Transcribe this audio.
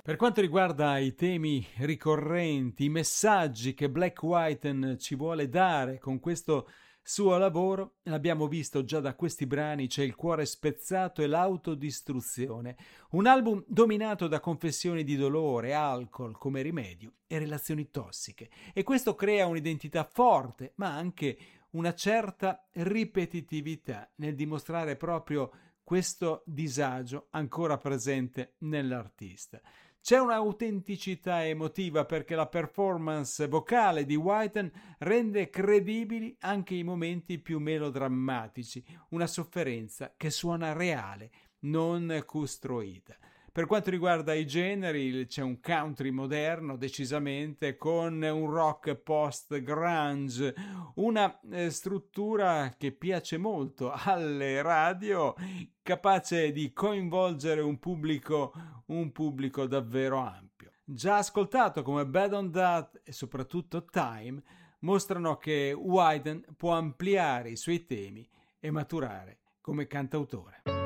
Per quanto riguarda i temi ricorrenti, i messaggi che Black Whiten ci vuole dare con questo suo lavoro, l'abbiamo visto già da questi brani, c'è il cuore spezzato e l'autodistruzione, un album dominato da confessioni di dolore, alcol come rimedio e relazioni tossiche, e questo crea un'identità forte, ma anche una certa ripetitività nel dimostrare proprio questo disagio ancora presente nell'artista. C'è un'autenticità emotiva perché la performance vocale di Whiten rende credibili anche i momenti più melodrammatici, una sofferenza che suona reale, non costruita. Per quanto riguarda i generi, c'è un country moderno decisamente con un rock post-grunge, una struttura che piace molto alle radio, capace di coinvolgere un pubblico davvero ampio. Già ascoltato come Bad on That e soprattutto Time, mostrano che Whiten può ampliare i suoi temi e maturare come cantautore.